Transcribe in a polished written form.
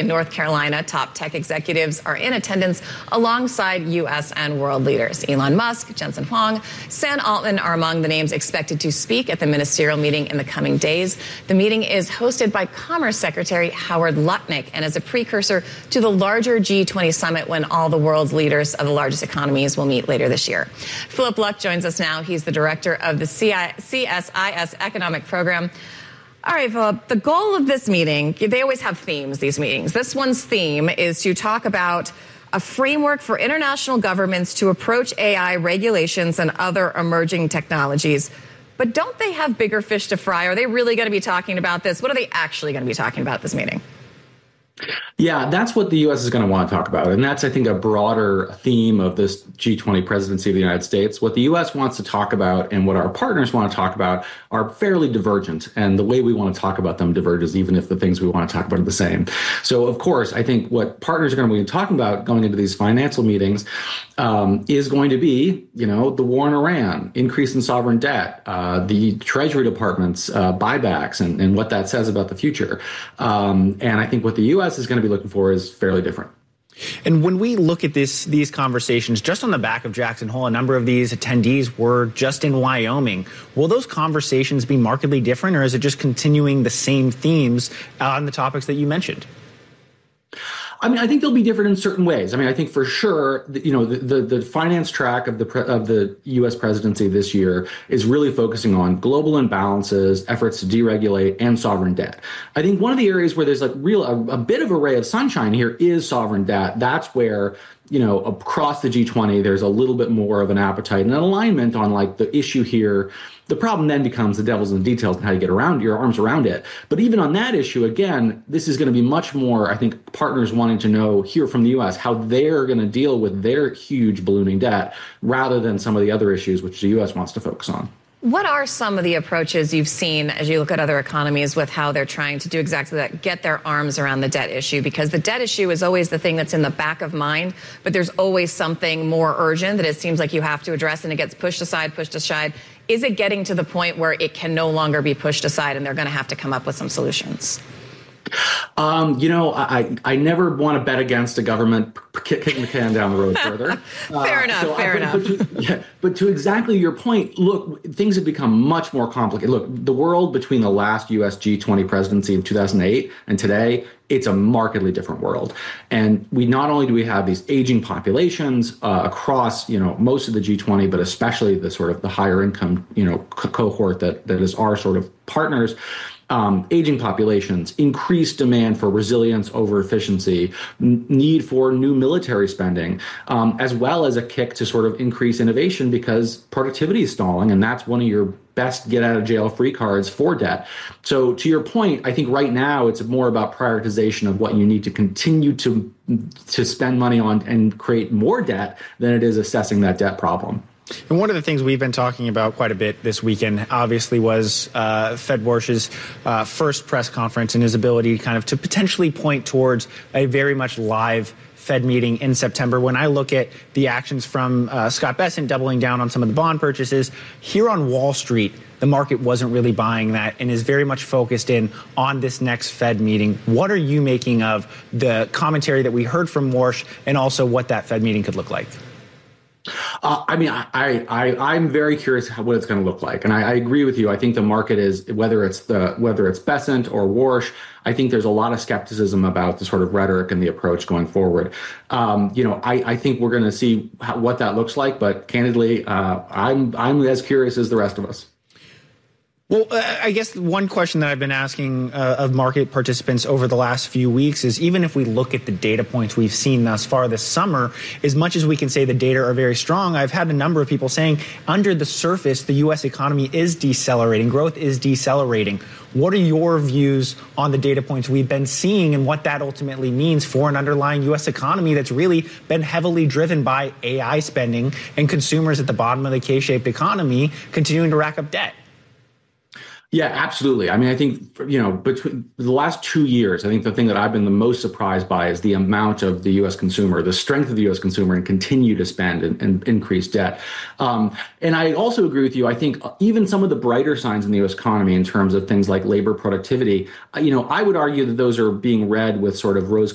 North Carolina. Top tech executives are in attendance alongside U.S. and world leaders. Elon Musk, Jensen Huang, Sam Altman are among the names expected to speak at the ministerial meeting in the coming days. The meeting is hosted by Commerce Secretary Howard Lutnick and is a precursor to the larger G20 summit when all the world's leaders of the largest economies will meet later this year. Philip Luck joins us now. He's the director of the CSIS Economic Program. All right, Philip, the goal of this meeting, they always have themes, these meetings. This one's theme is to talk about a framework for international governments to approach AI regulations and other emerging technologies. But don't they have bigger fish to fry? Are they really going to be talking about this? What are they actually going to be talking about at this meeting? Yeah, that's what the U.S. is going to want to talk about. And that's, I think, a broader theme of this G20 presidency of the United States. What the U.S. wants to talk about and what our partners want to talk about are fairly divergent. And the way we want to talk about them diverges, even if the things we want to talk about are the same. So, of course, I think what partners are going to be talking about going into these financial meetings is going to be, the war in Iran, increase in sovereign debt, the Treasury Department's buybacks and what that says about the future. And I think what the U.S. is going to be looking for is fairly different. And when we look at these conversations, just on the back of Jackson Hole, a number of these attendees were just in Wyoming. Will those conversations be markedly different, or is it just continuing the same themes on the topics that you mentioned? I mean, I think they'll be different in certain ways. I mean, I think for sure, the finance track of the U.S. presidency this year is really focusing on global imbalances, efforts to deregulate, and sovereign debt. I think one of the areas where there's a bit of a ray of sunshine here is sovereign debt. That's where, across the G20, there's a little bit more of an appetite and an alignment on the issue here. The problem then becomes the devil's in the details and how you get around your arms around it. But even on that issue, again, this is going to be much more, I think, partners wanting to hear from the U.S. how they're going to deal with their huge ballooning debt rather than some of the other issues which the U.S. wants to focus on. What are some of the approaches you've seen as you look at other economies with how they're trying to do exactly that, get their arms around the debt issue? Because the debt issue is always the thing that's in the back of mind, but there's always something more urgent that it seems like you have to address, and it gets pushed aside. Is it getting to the point where it can no longer be pushed aside and they're going to have to come up with some solutions? I never want to bet against a government kicking the can down the road further. Fair enough. But to exactly your point, look, things have become much more complicated. Look, the world between the last U.S. G20 presidency in 2008 and today, it's a markedly different world. And not only do we have these aging populations across, most of the G20, but especially the sort of the higher income, cohort that is our sort of partners. Aging populations, increased demand for resilience over efficiency, need for new military spending, as well as a kick to sort of increase innovation because productivity is stalling, and that's one of your best get out of jail free cards for debt. So to your point, I think right now it's more about prioritization of what you need to continue to spend money on and create more debt than it is assessing that debt problem. And one of the things we've been talking about quite a bit this weekend, obviously, was Fed Warsh's first press conference and his ability to potentially point towards a very much live Fed meeting in September. When I look at the actions from Scott Bessent doubling down on some of the bond purchases, here on Wall Street, the market wasn't really buying that and is very much focused in on this next Fed meeting. What are you making of the commentary that we heard from Warsh and also what that Fed meeting could look like? I'm very curious what it's going to look like, and I agree with you. I think the market is whether it's Bessent or Warsh. I think there's a lot of skepticism about the sort of rhetoric and the approach going forward. I think we're going to see what that looks like, but candidly, I'm as curious as the rest of us. Well, I guess one question that I've been asking of market participants over the last few weeks is, even if we look at the data points we've seen thus far this summer, as much as we can say the data are very strong, I've had a number of people saying under the surface, the U.S. economy is decelerating, growth is decelerating. What are your views on the data points we've been seeing and what that ultimately means for an underlying U.S. economy that's really been heavily driven by AI spending and consumers at the bottom of the K-shaped economy continuing to rack up debt? Yeah, absolutely. I mean, I think, between the last 2 years, I think the thing that I've been the most surprised by is the amount of the U.S. consumer, the strength of the U.S. consumer, and continue to spend and increase debt. And I also agree with you. I think even some of the brighter signs in the U.S. economy in terms of things like labor productivity, I would argue that those are being read with sort of rose